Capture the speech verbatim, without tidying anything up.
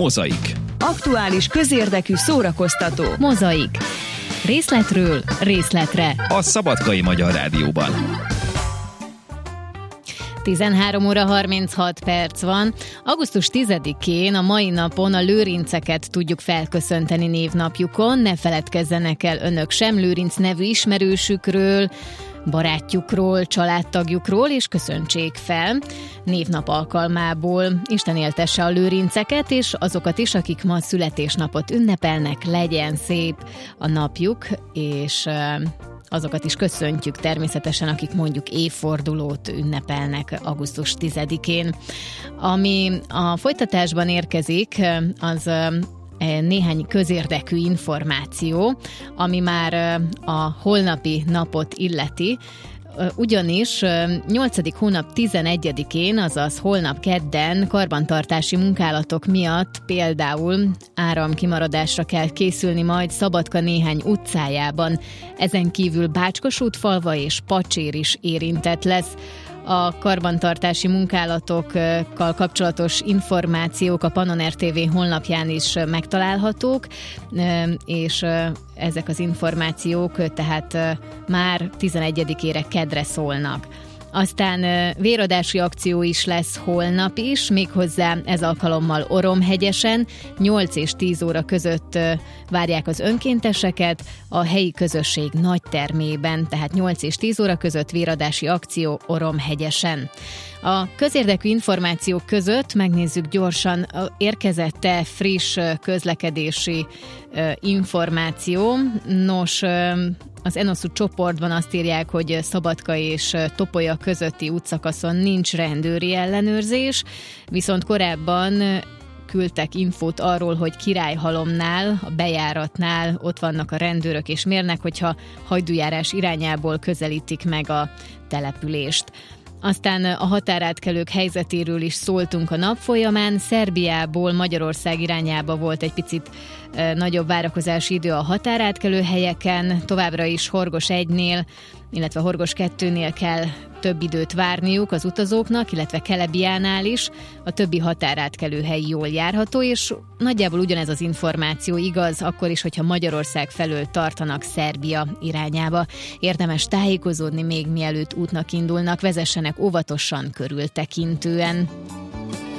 Mozaik. Aktuális, közérdekű, szórakoztató. Mozaik. Részletről részletre. A Szabadkai Magyar Rádióban. tizenhárom óra harminchat perc van. augusztus tizedikén a mai napon a lőrinceket tudjuk felköszönteni névnapjukon. Ne feledkezzenek el önök sem Lőrinc nevű ismerősükről, barátjukról, családtagjukról, és köszöntsék fel névnap alkalmából. Isten éltesse a lőrinceket, és azokat is, akik ma születésnapot ünnepelnek, legyen szép a napjuk, és azokat is köszöntjük természetesen, akik mondjuk évfordulót ünnepelnek augusztus tizedikén. Ami a folytatásban érkezik, az néhány közérdekű információ, ami már a holnapi napot illeti, ugyanis nyolcadik hónap tizenegyedikén, azaz holnap kedden karbantartási munkálatok miatt például áramkimaradásra kell készülni majd Szabadka néhány utcájában. Ezen kívül Bácskosútfalva és Pacsér is érintett lesz. A karbantartási munkálatokkal kapcsolatos információk a Pannon er té vé honlapján is megtalálhatók, és ezek az információk tehát már tizenegyedikére kedre szólnak. Aztán véradási akció is lesz holnap is, méghozzá ez alkalommal Oromhegyesen, nyolc és tíz óra között várják az önkénteseket a helyi közösség nagy termében, tehát nyolc és tíz óra között véradási akció Oromhegyesen. A közérdekű információk között megnézzük gyorsan, érkezett-e friss közlekedési információ. Nos, az Enoszú csoportban azt írják, hogy Szabadka és Topolya közötti útszakaszon nincs rendőri ellenőrzés, viszont korábban küldtek infót arról, hogy Királyhalomnál, a bejáratnál ott vannak a rendőrök, és mérnek, hogyha hajdújárás irányából közelítik meg a települést. Aztán a határátkelők helyzetéről is szóltunk a nap folyamán. Szerbiából Magyarország irányába volt egy picit e, nagyobb várakozási idő a határátkelő helyeken, továbbra is Horgos egynél, illetve Horgos kettőnél kell több időt várniuk az utazóknak, illetve Kelebiánál is. A többi határátkelő hely jól járható, és nagyjából ugyanez az információ igaz, akkor is, hogyha Magyarország felől tartanak Szerbia irányába. Érdemes tájékozódni még mielőtt útnak indulnak, vezessenek óvatosan, körültekintően.